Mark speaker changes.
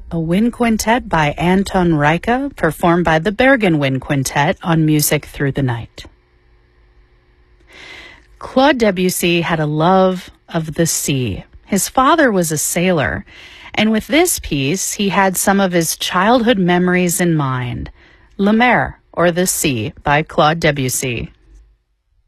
Speaker 1: A wind quintet by Anton Reicha, performed by the Bergen Wind Quintet on Music Through the Night. Claude Debussy had a love of the sea. His father was a sailor, and with this piece, he had some of his childhood memories in mind. La Mer, or The Sea, by Claude Debussy.